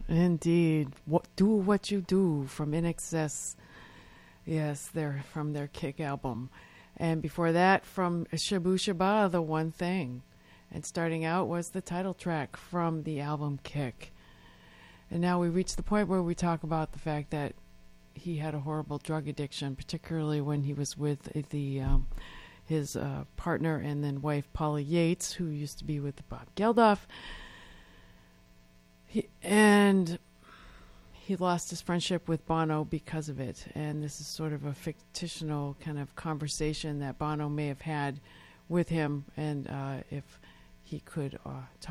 Indeed. Do What You Do from In Excess. Yes, they're from their Kick album. And before that, from Shabu Shaba, The One Thing. And starting out was the title track from the album Kick. And now we reach the point where we talk about the fact that he had a horrible drug addiction, particularly when he was with his partner and then wife, Paula Yates, who used to be with Bob Geldof. He lost his friendship with Bono because of it. And this is sort of a fictional kind of conversation that Bono may have had with him, and if he could talk